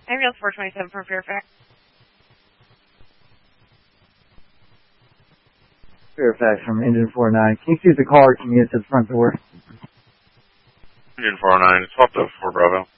Ambulance 427 from Fairfax. Fairfax from Engine 49. Can you see if the caller can get to the front door? Engine 409, it's swapped up for Bravo.